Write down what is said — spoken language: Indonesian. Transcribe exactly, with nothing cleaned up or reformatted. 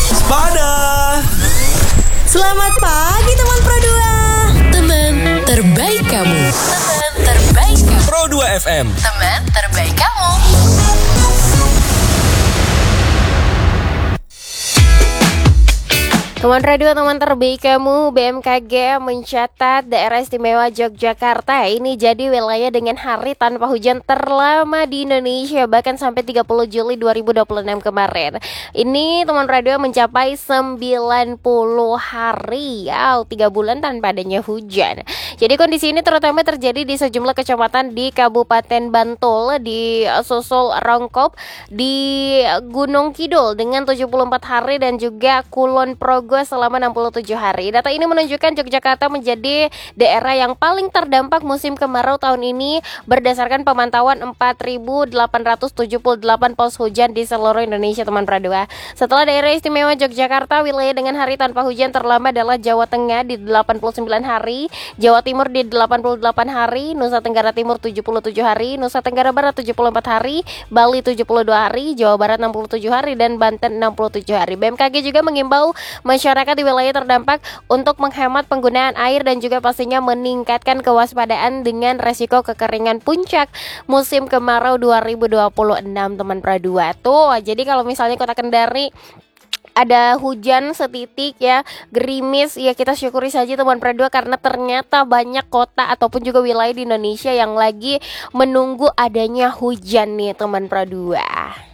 Pada Selamat pagi teman Pro dua. Teman terbaik kamu. Teman terbaik kamu. Pro dua F M. Teman terbaik kamu. Teman radio, teman terbaik kamu, B M K G mencatat daerah istimewa Yogyakarta ini jadi wilayah dengan hari tanpa hujan terlama di Indonesia, bahkan sampai tiga puluh Juli dua ribu dua puluh enam kemarin. Ini teman radio mencapai sembilan puluh hari, ya, tiga bulan tanpa adanya hujan. Jadi kondisi ini terutama terjadi di sejumlah kecamatan di Kabupaten Bantul, di Susul Rongkop, di Gunung Kidul dengan tujuh puluh empat hari dan juga Kulon Progo selama enam puluh tujuh hari. Data ini menunjukkan Yogyakarta menjadi daerah yang paling terdampak musim kemarau tahun ini berdasarkan pemantauan empat ribu delapan ratus tujuh puluh delapan pos hujan di seluruh Indonesia, teman Pradua. Setelah daerah istimewa Yogyakarta, wilayah dengan hari tanpa hujan terlama adalah Jawa Tengah di delapan puluh sembilan hari, Jawa Timur di delapan puluh delapan hari, Nusa Tenggara Timur tujuh puluh tujuh hari, Nusa Tenggara Barat tujuh puluh empat hari, Bali tujuh puluh dua hari, Jawa Barat enam puluh tujuh hari, dan Banten enam puluh tujuh hari. B M K G juga mengimbau masyarakat di wilayah terdampak untuk menghemat penggunaan air dan juga pastinya meningkatkan kewaspadaan dengan resiko kekeringan puncak musim kemarau dua ribu dua puluh enam, teman Pradua. Tuh, jadi kalau misalnya Kota Kendari ada hujan setitik, ya, gerimis, ya kita syukuri saja teman Pradua, karena ternyata banyak kota ataupun juga wilayah di Indonesia yang lagi menunggu adanya hujan nih teman Pradua.